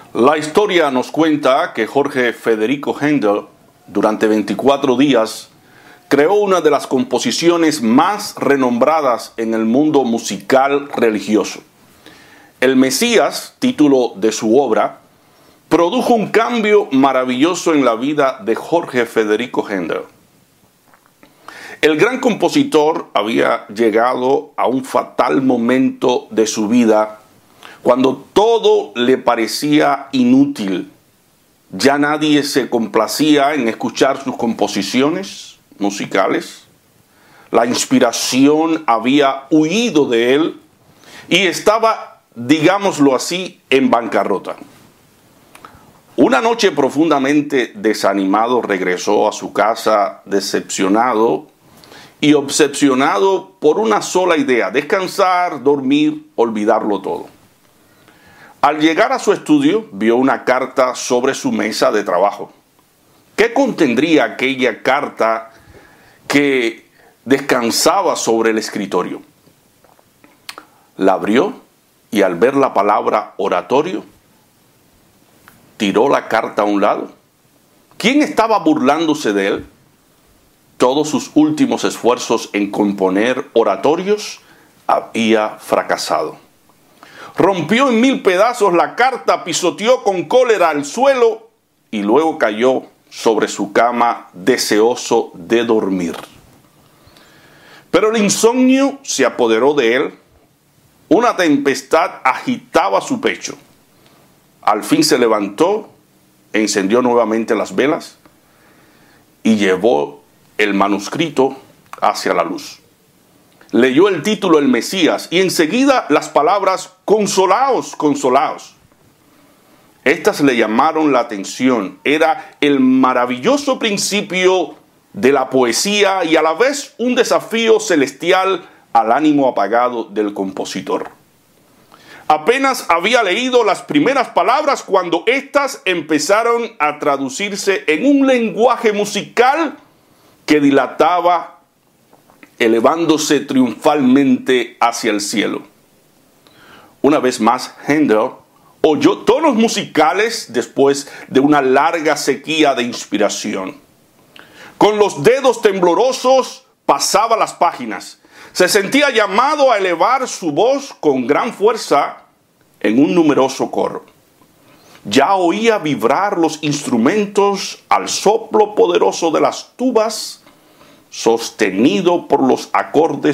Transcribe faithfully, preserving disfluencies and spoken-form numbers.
La historia nos cuenta que Jorge Federico Händel, durante veinticuatro días, creó una de las composiciones más renombradas en el mundo musical religioso. El Mesías, título de su obra, produjo un cambio maravilloso en la vida de Jorge Federico Händel. El gran compositor había llegado a un fatal momento de su vida cuando todo le parecía inútil. Ya nadie se complacía en escuchar sus composiciones musicales. La inspiración había huido de él y estaba, digámoslo así, en bancarrota. Una noche profundamente desanimado regresó a su casa decepcionado y obsesionado por una sola idea: descansar, dormir, olvidarlo todo. Al llegar a su estudio, vio una carta sobre su mesa de trabajo. ¿Qué contendría aquella carta que descansaba sobre el escritorio? La abrió y al ver la palabra oratorio, tiró la carta a un lado. ¿Quién estaba burlándose de él? Todos sus últimos esfuerzos en componer oratorios había fracasado. Rompió en mil pedazos la carta, pisoteó con cólera el suelo y luego cayó sobre su cama deseoso de dormir. Pero el insomnio se apoderó de él. Una tempestad agitaba su pecho. Al fin se levantó, encendió nuevamente las velas y llevó el manuscrito hacia la luz. Leyó el título El Mesías y enseguida las palabras consolaos, consolaos. Estas le llamaron la atención. Era el maravilloso principio de la poesía y a la vez un desafío celestial al ánimo apagado del compositor. Apenas había leído las primeras palabras cuando éstas empezaron a traducirse en un lenguaje musical que dilataba, elevándose triunfalmente hacia el cielo. Una vez más, Händel oyó tonos musicales después de una larga sequía de inspiración. Con los dedos temblorosos pasaba las páginas. Se sentía llamado a elevar su voz con gran fuerza en un numeroso coro. Ya oía vibrar los instrumentos al soplo poderoso de las tubas, sostenido por los acordes